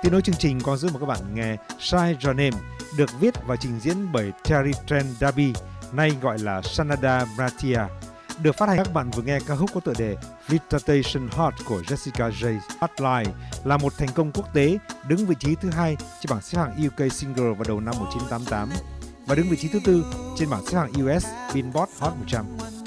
Tiếp nối chương trình con giúp một các bạn nghe Shy Your Name được viết và trình diễn bởi Terry Trent D'Arby, nay gọi là Sanada Bhatia. Được phát hành, các bạn vừa nghe ca khúc có tựa đề Flirtation Heart của Jessica J. Hotline là một thành công quốc tế, đứng vị trí thứ 2 trên bảng xếp hạng UK Single vào đầu năm 1988 và đứng vị trí thứ 4 trên bảng xếp hạng US Billboard Hot 100.